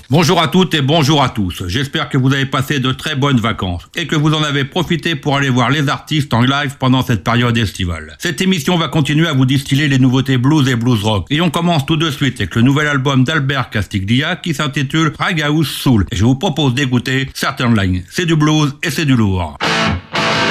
Bonjour à toutes et bonjour à tous. J'espère que vous avez passé de très bonnes vacances et que vous en avez profité pour aller voir les artistes en live pendant cette période estivale. Cette émission va continuer à vous distiller les nouveautés blues et blues rock. Et on commence tout de suite avec le nouvel album d'Albert Castiglia qui s'intitule Raghouse Soul. Et je vous propose d'écouter Certain Line. C'est du blues et c'est du lourd.